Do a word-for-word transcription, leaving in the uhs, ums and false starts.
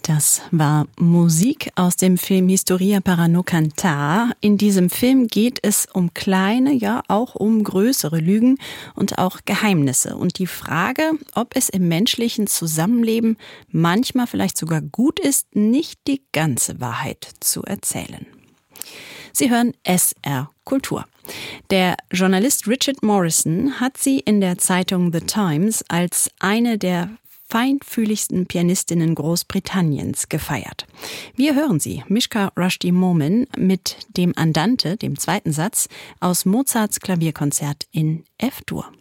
Das war Musik aus dem Film Historia para no cantar. In diesem Film geht es um kleine, ja auch um größere Lügen und auch Geheimnisse. Und die Frage, ob es im menschlichen Zusammenleben manchmal vielleicht sogar gut ist, nicht die ganze Wahrheit zu erzählen. Sie hören S R Kultur. Der Journalist Richard Morrison hat sie in der Zeitung The Times als eine der feinfühligsten Pianistinnen Großbritanniens gefeiert. Wir hören sie, Mishka Rushdie Momin, mit dem Andante, dem zweiten Satz, aus Mozarts Klavierkonzert in F-Dur.